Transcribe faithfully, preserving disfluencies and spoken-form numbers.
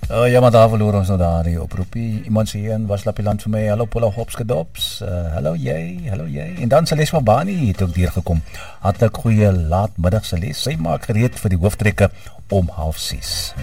Uh, ja, maar daar verloor ons nou daar die oproepie. Iemand sê een was Lapieland vir my. Hallo Paula Hopskedops. Uh, hallo jy, hallo jy. En dan Celeste Bani het ook deurgekom. Hartlik goeie laatmiddagse les. Sy maak gereed vir die hooftrekke om half ses.